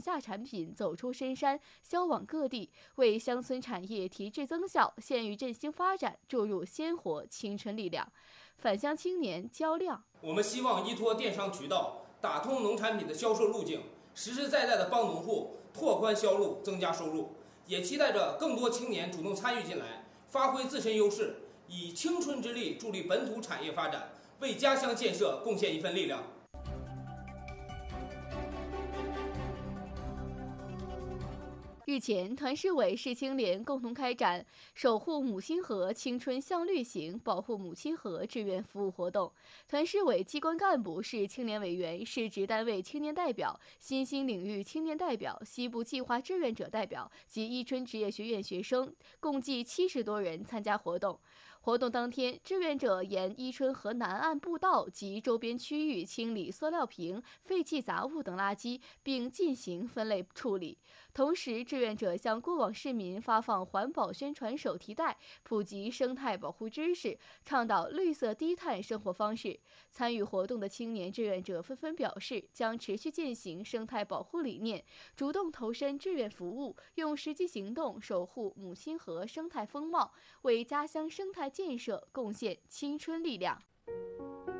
下产品走出深山，销往各地，为乡村产业提质增效、县域振兴发展注入鲜活青春力量。返乡青年焦亮， 我们希望依托电商渠道，打通农产品的销售路径，实实在在地帮农户拓宽销路，增加收入。也期待着更多青年主动参与进来，发挥自身优势，以青春之力助力本土产业发展，为家乡建设贡献一份力量。 日前，团市委、市青联共同开展“守护母亲河青春向绿行，保护母亲河”志愿服务活动。团市委机关干部、市青年委员、市直单位青年代表、新兴领域青年代表、西部计划志愿者代表及伊春职业学院学生共计70多人参加活动。活动当天，志愿者沿伊春河南岸步道及周边区域清理塑料瓶、废弃杂物等垃圾，并进行分类处理。同时，志愿者向过往市民发放环保宣传手提袋，普及生态保护知识，倡导绿色低碳生活方式。参与活动的青年志愿者纷纷表示，将持续践行生态保护理念，主动投身志愿服务，用实际行动守护母亲河生态风貌，为家乡生态建设贡献青春力量。